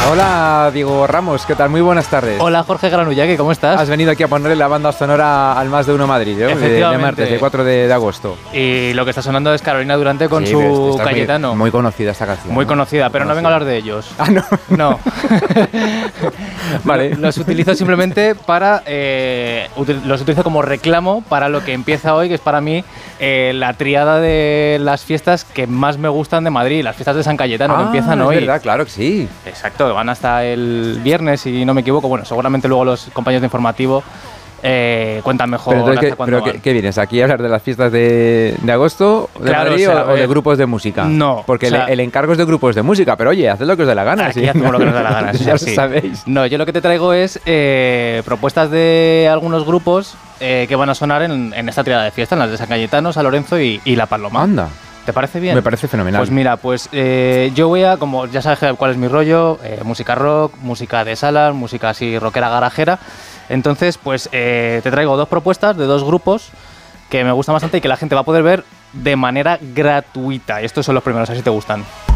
Hola, Diego Ramos, ¿qué tal? Muy buenas tardes. Hola, Jorge Granullaque, ¿cómo estás? Has venido aquí a ponerle la banda sonora al Más de Uno Madrid, ¿eh? De martes, de 4 de agosto. Y lo que está sonando es Carolina Durante con su Cayetano. Muy conocida esta canción. Muy conocida, pero no vengo a hablar de ellos. Ah, no. No. Vale. Los utilizo simplemente para... los utilizo como reclamo para lo que empieza hoy, que es para mí la triada de las fiestas que más me gustan de Madrid, las fiestas de San Cayetano, que empiezan hoy. Es verdad, claro que sí. Exacto, van hasta el viernes, si no me equivoco. Bueno, seguramente luego los compañeros de informativo cuentan mejor. Pero entonces, ¿qué vienes? ¿Aquí a hablar de las fiestas de agosto de Madrid o de grupos de música? No. Porque el encargo es de grupos de música, pero oye, haced lo que os dé la gana. Aquí hacemos lo que nos dé la gana, ya lo sabéis. No, yo lo que te traigo es propuestas de algunos grupos que van a sonar en esta triada de fiestas, en las de San Cayetano, San Lorenzo y La Paloma. Anda. ¿Te parece bien? Me parece fenomenal. Pues mira, yo voy a, como ya sabes cuál es mi rollo, música rock, música de sala, música así rockera garajera. Entonces, pues te traigo dos propuestas de dos grupos que me gustan bastante y que la gente va a poder ver de manera gratuita. Y estos son los primeros, así te gustan.